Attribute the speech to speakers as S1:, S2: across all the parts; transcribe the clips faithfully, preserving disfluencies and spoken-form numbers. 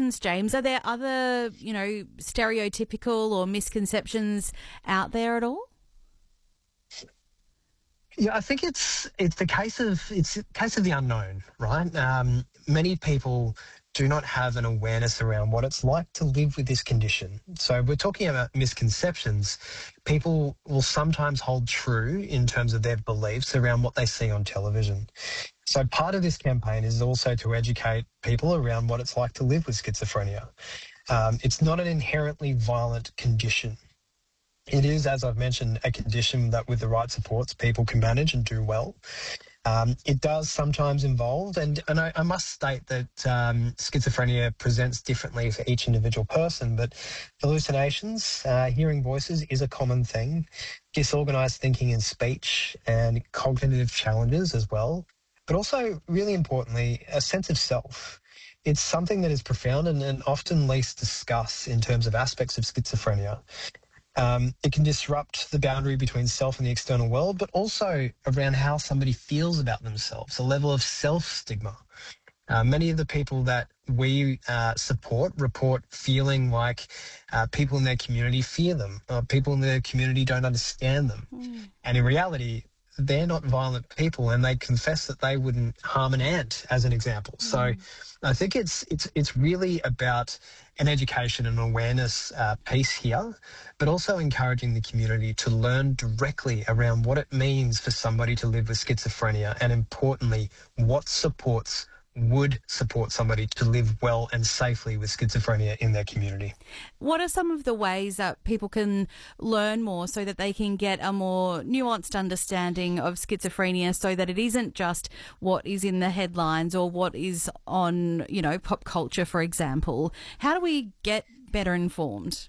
S1: misconceptions, James. Are there other, you know, stereotypical or misconceptions out there at all?
S2: Yeah, I think it's it's the case of it's a case of the unknown, right? Um, many people do not have an awareness around what it's like to live with this condition. So we're talking about misconceptions. People will sometimes hold true in terms of their beliefs around what they see on television. So part of this campaign is also to educate people around what it's like to live with schizophrenia. Um, it's not an inherently violent condition. It is, as I've mentioned, a condition that with the right supports, people can manage and do well. Um, it does sometimes involve, and, and I, I must state that um, schizophrenia presents differently for each individual person, but hallucinations, uh, hearing voices is a common thing, disorganised thinking and speech, and cognitive challenges as well, but also, really importantly, a sense of self. It's something that is profound and, and often least discussed in terms of aspects of schizophrenia. Um, it can disrupt the boundary between self and the external world, but also around how somebody feels about themselves, a level of self-stigma. Uh, many of the people that we uh, support report feeling like uh, people in their community fear them, uh, people in their community don't understand them. Mm. And in reality, they're not violent people, and they confess that they wouldn't harm an ant, as an example. Mm. So I think it's it's it's really about an education and awareness uh, piece here, but also encouraging the community to learn directly around what it means for somebody to live with schizophrenia, and importantly, what supports would support somebody to live well and safely with schizophrenia in their community.
S1: What are some of the ways that people can learn more so that they can get a more nuanced understanding of schizophrenia, so that it isn't just what is in the headlines or what is on, you know, pop culture, for example? How do we get better informed?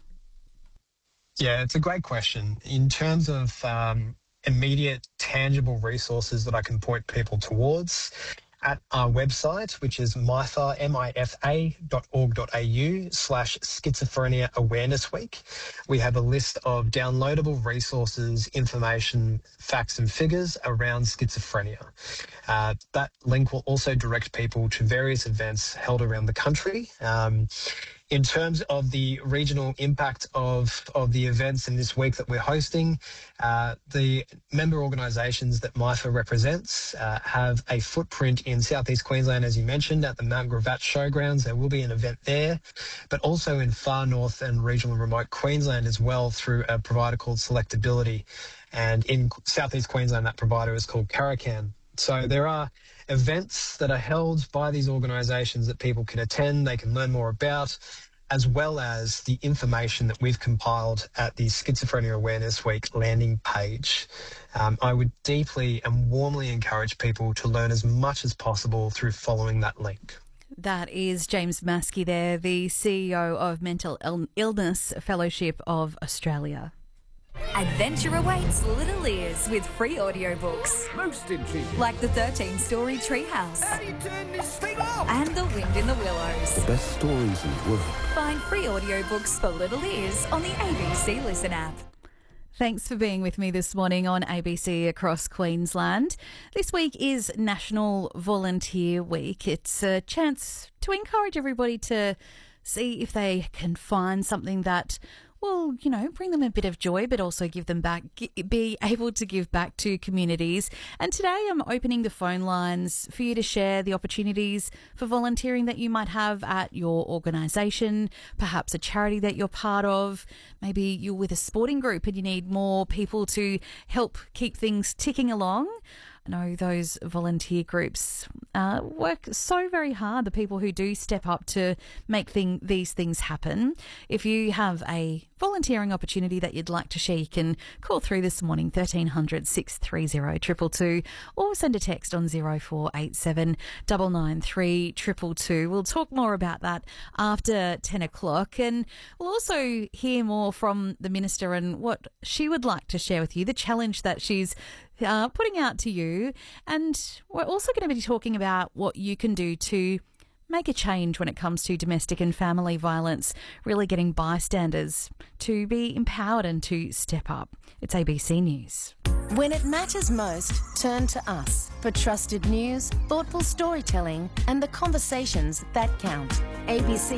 S2: Yeah, it's a great question. In terms of um, immediate, tangible resources that I can point people towards, at our website, which is mifa, M I F A dot org dot A U slash Schizophrenia Awareness Week. We have a list of downloadable resources, information, facts and figures around schizophrenia. Uh, that link will also direct people to various events held around the country. Um, In terms of the regional impact of, of the events in this week that we're hosting, uh, the member organisations that MIFA represents uh, have a footprint in southeast Queensland, as you mentioned, at the Mount Gravatt Showgrounds. There will be an event there, but also in far north and regional remote Queensland as well through a provider called Selectability. And in southeast Queensland, that provider is called Caracan. So there are events that are held by these organisations that people can attend, they can learn more about, as well as the information that we've compiled at the Schizophrenia Awareness Week landing page. Um, I would deeply and warmly encourage people to learn as much as possible through following that link.
S1: That is James Maskey there, the C E O of Mental Ill- Illness Fellowship of Australia.
S3: Adventure awaits little ears with free audiobooks.
S4: Most intriguing.
S3: Like the thirteen-story Treehouse.
S4: How do you turn this thing off?
S3: And The Wind in the Willows.
S5: The best stories in the world.
S3: Find free audiobooks for little ears on the A B C Listen app.
S1: Thanks for being with me this morning on A B C Across Queensland. This week is National Volunteer Week. It's a chance to encourage everybody to see if they can find something that will, you know, bring them a bit of joy, but also give them back, be able to give back to communities. And today I'm opening the phone lines for you to share the opportunities for volunteering that you might have at your organisation, perhaps a charity that you're part of. Maybe you're with a sporting group and you need more people to help keep things ticking along. I know those volunteer groups uh, work so very hard, the people who do step up to make thing, these things happen. If you have a volunteering opportunity that you'd like to share, you can call through this morning, thirteen hundred, six three zero, two two two, or send a text on zero four eight seven, nine nine three, two two two. We'll talk more about that after ten o'clock, and we'll also hear more from the Minister and what she would like to share with you, the challenge that she's Uh, putting out to you. And we're also going to be talking about what you can do to make a change when it comes to domestic and family violence, really getting bystanders to be empowered and to step up. It's A B C News.
S6: When it matters most, turn to us for trusted news, thoughtful storytelling, and the conversations that count. A B C